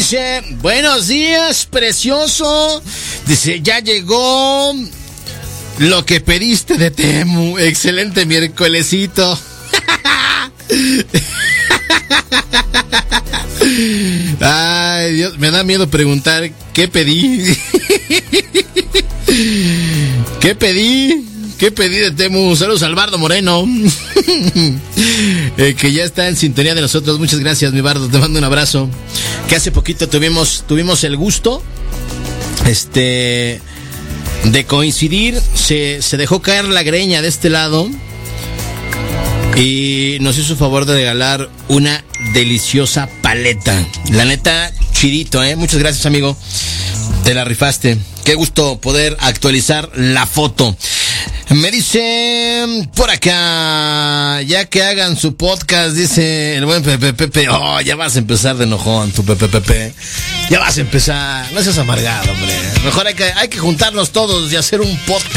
dice, buenos días, precioso. Dice, ya llegó lo que pediste de Temu. Excelente miércolesito. Ay, Dios, me da miedo preguntar qué pedí. ¿Qué pedí? ¿Qué pedí de Temu? Saludos al Bardo Moreno, que ya está en sintonía de nosotros. Muchas gracias, mi Bardo, te mando un abrazo. Que hace poquito tuvimos el gusto de coincidir. Se dejó caer la greña de este lado y nos hizo favor de regalar una deliciosa paleta. La neta, chidito, muchas gracias, amigo. Te la rifaste. Qué gusto poder actualizar la foto. Me dice por acá, ya que hagan su podcast, dice el buen Pepe Pepe. Oh, ya vas a empezar de enojón, tu Pepe Pepe. Ya vas a empezar. No seas amargado, hombre. Mejor hay que juntarnos todos y hacer un podcast.